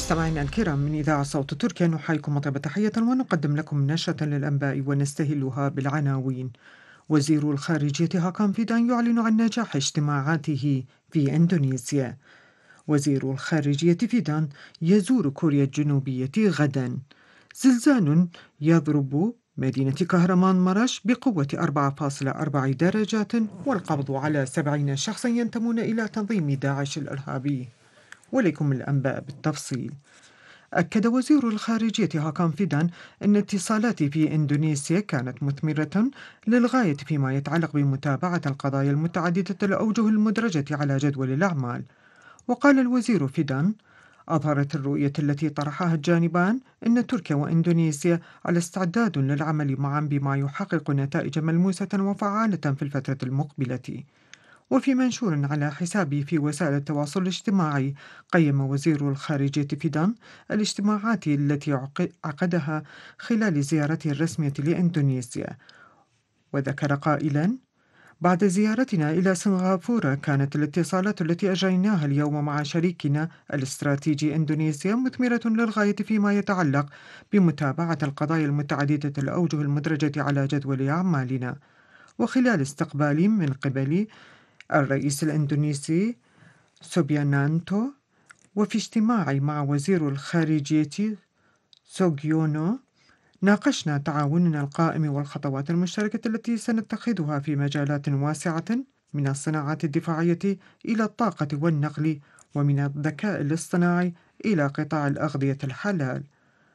مستمعينا الكرام من إذاعة صوت تركيا نحييكم طيب تحية ونقدم لكم نشرة للأنباء ونستهلها بالعناوين. وزير الخارجية هاكان فيدان يعلن عن نجاح اجتماعاته في إندونيسيا. وزير الخارجية فيدان يزور كوريا الجنوبية غدا. زلزال يضرب مدينة كهرمان مرش بقوة 4.4 درجات والقبض على 70 شخصا ينتمون إلى تنظيم داعش الإرهابي. ولكم الأنباء بالتفصيل. أكد وزير الخارجية هاكان فيدان أن اتصالاتي في إندونيسيا كانت مثمرة للغاية فيما يتعلق بمتابعة القضايا المتعددة الأوجه المدرجة على جدول الأعمال. وقال الوزير فيدان: أظهرت الرؤية التي طرحها الجانبان أن تركيا وإندونيسيا على استعداد للعمل معا بما يحقق نتائج ملموسة وفعالة في الفترة المقبلة. وفي منشور على حسابه في وسائل التواصل الاجتماعي، قيم وزير الخارجية فيدان الاجتماعات التي عقدها خلال زيارته الرسمية لإندونيسيا، وذكر قائلا: بعد زيارتنا إلى سنغافورة كانت الاتصالات التي أجريناها اليوم مع شريكنا الاستراتيجي إندونيسيا مثمرة للغاية فيما يتعلق بمتابعة القضايا المتعددة الأوجه المدرجة على جدول أعمالنا. وخلال استقبال من قبل الرئيس الإندونيسي سوبيانانتو، وفي اجتماع مع وزير الخارجية سوغيونو، ناقشنا تعاوننا القائم والخطوات المشتركة التي سنتخذها في مجالات واسعة، من الصناعات الدفاعية إلى الطاقة والنقل، ومن الذكاء الاصطناعي إلى قطاع الأغذية الحلال.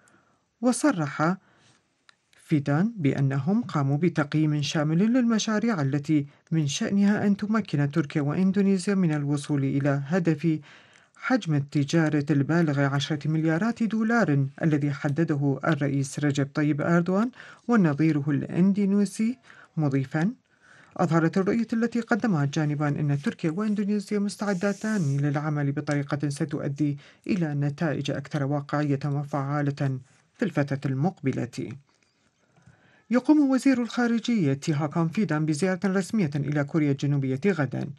وصرح فيدان بأنهم قاموا بتقييم شامل للمشاريع التي من شأنها أن تمكن تركيا وإندونيسيا من الوصول إلى هدف حجم التجارة البالغ 10 مليارات دولار الذي حدده الرئيس رجب طيب أردوغان ونظيره الإندونيسي، مضيفا: أظهرت الرؤية التي قدمها الجانبان أن تركيا وإندونيسيا مستعدتان للعمل بطريقة ستؤدي إلى نتائج أكثر واقعية وفعالة في الفترة المقبلة. يقوم وزير الخارجية هاكان فيدان بزيارة رسمية إلى كوريا الجنوبية غدا.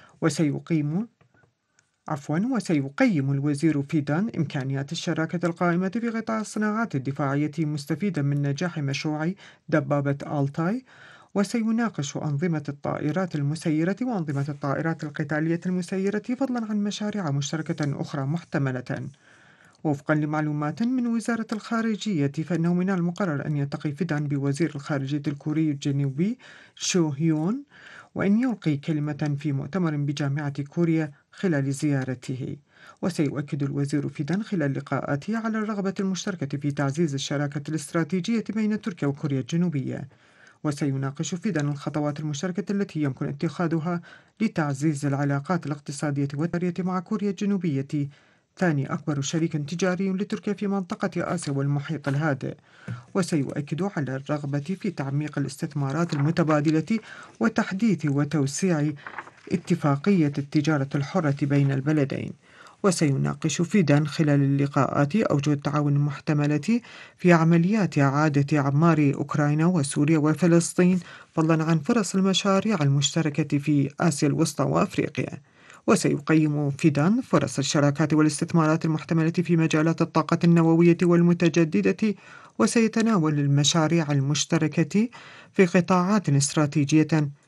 وسيقيم الوزير فيدان إمكانيات الشراكة القائمة في قطاع الصناعات الدفاعية مستفيدا من نجاح مشروع دبابة آلتاي، وسيناقش أنظمة الطائرات المسيرة وأنظمة الطائرات القتالية المسيرة، فضلا عن مشاريع مشتركة أخرى محتملة. وفقا لمعلومات من وزارة الخارجية، فإنه من المقرر أن يلتقي فيدان بوزير الخارجية الكوري الجنوبي شو هيون، وأن يلقي كلمة في مؤتمر بجامعة كوريا خلال زيارته. وسيؤكد الوزير فيدان خلال لقاءاته على الرغبة المشتركة في تعزيز الشراكة الاستراتيجية بين تركيا وكوريا الجنوبية. وسيناقش فيدان الخطوات المشتركة التي يمكن اتخاذها لتعزيز العلاقات الاقتصادية والتجارية مع كوريا الجنوبية، ثاني أكبر شريك تجاري لتركيا في منطقة آسيا والمحيط الهادئ. وسيؤكد على الرغبة في تعميق الاستثمارات المتبادلة وتحديث وتوسيع اتفاقية التجارة الحرة بين البلدين. وسيناقش فيدان خلال اللقاءات أوجه التعاون المحتملة في عمليات إعادة إعمار أوكرانيا وسوريا وفلسطين، فضلا عن فرص المشاريع المشتركة في آسيا الوسطى وأفريقيا. وسيقيم فيدان فرص الشراكات والاستثمارات المحتملة في مجالات الطاقة النووية والمتجددة، وسيتناول المشاريع المشتركة في قطاعات استراتيجية